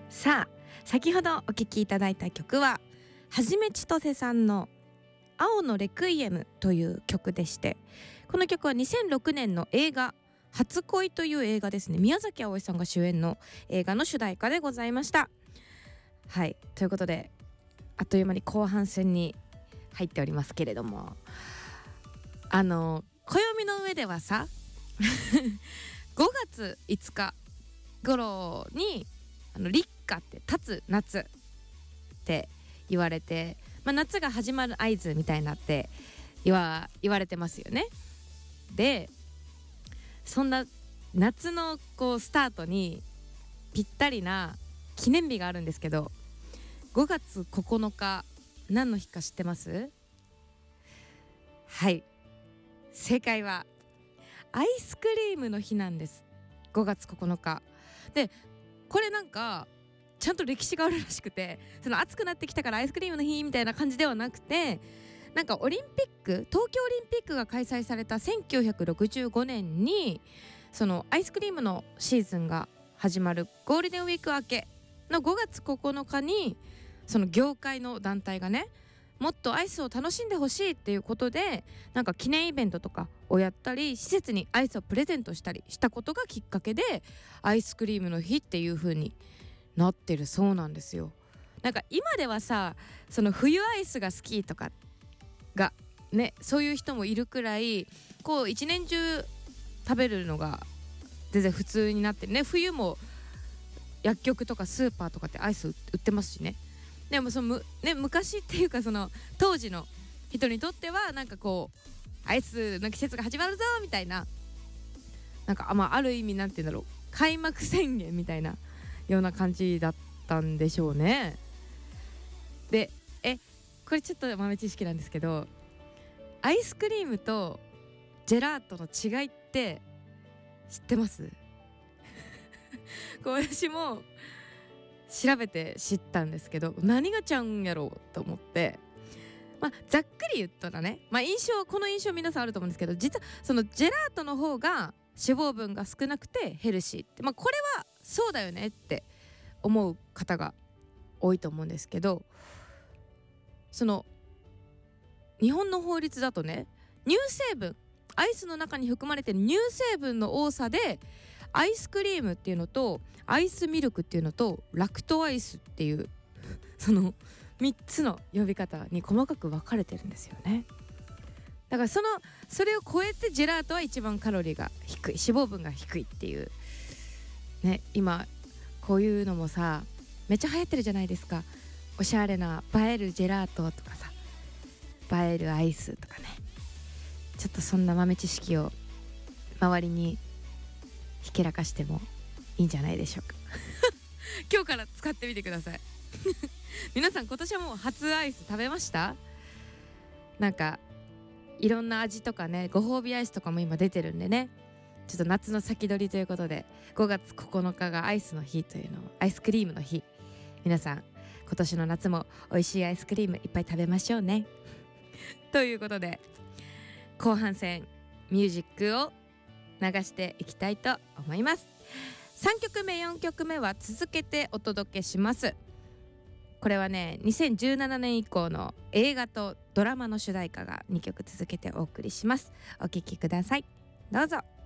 さあ、先ほどお聴きいただいた曲ははじめちとせさんの青のレクイエムという曲でして、この曲は2006年の映画初恋という映画ですね。宮崎あおいさんが主演の映画の主題歌でございました。はい、ということであっという間に後半戦に入っておりますけれども、暦の上ではさ5月5日頃に立夏って立つ夏って言われて、夏が始まる合図みたいになって言われてますよね。で、そんな夏のスタートにぴったりな記念日があるんですけど、5月9日何の日か知ってます？はい、正解はアイスクリームの日なんです。5月9日で、これなんかちゃんと歴史があるらしくて、その暑くなってきたからアイスクリームの日みたいな感じではなくて、なんか東京オリンピックが開催された1965年にそのアイスクリームのシーズンが始まるゴールデンウィーク明けの5月9日に、その業界の団体がね、もっとアイスを楽しんでほしいっていうことで、なんか記念イベントとかをやったり、施設にアイスをプレゼントしたりしたことがきっかけでアイスクリームの日っていう風になってるそうなんですよ。なんか今ではさ、その冬アイスが好きとかがね、そういう人もいるくらい一年中食べるのが全然普通になってるね。冬も薬局とかスーパーとかってアイス売ってますしね。でも昔っていうか、その当時の人にとってはなんかアイスの季節が始まるぞみたいな、なんかある意味なんていうんだろう、開幕宣言みたいなような感じだったんでしょうね。で、これちょっと豆知識なんですけど、アイスクリームとジェラートの違いって知ってます？私も調べて知ったんですけど、何がちゃうんやろうと思って、ざっくり言ったらね、この印象皆さんあると思うんですけど、実はそのジェラートの方が脂肪分が少なくてヘルシーって、これはそうだよねって思う方が多いと思うんですけど、その日本の法律だとね、乳成分、アイスの中に含まれている乳成分の多さでアイスクリームっていうのとアイスミルクっていうのとラクトアイスっていうその3つの呼び方に細かく分かれてるんですよね。だからそれを超えてジェラートは一番カロリーが低い、脂肪分が低いっていうね。今こういうのもさ、めっちゃ流行ってるじゃないですか。おしゃれな映えるジェラートとかさ、映えるアイスとかね。ちょっとそんな豆知識を周りにひけらかしてもいいんじゃないでしょうか今日から使ってみてください皆さん今年はもう初アイス食べました？なんかいろんな味とかね、ご褒美アイスとかも今出てるんでね、ちょっと夏の先取りということで5月9日がアイスの日というのを、アイスクリームの日、皆さん今年の夏も美味しいアイスクリームいっぱい食べましょうねということで、後半戦ミュージックを流していきたいと思います。3曲目4曲目は続けてお届けします。これはね、2017年以降の映画とドラマの主題歌が2曲続けてお送りします。お聴きください。どうぞ。